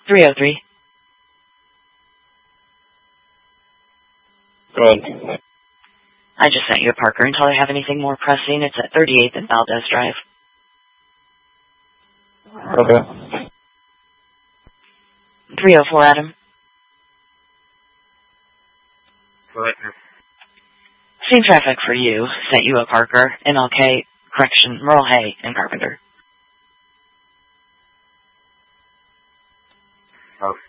303. Go ahead. I just sent you a Parker until I have anything more pressing. It's at 38th and Valdez Drive. Okay. 304, Adam. Go ahead. Same traffic for you. Sent you a Parker, MLK, correction, Merle Hay, and Carpenter. Okay.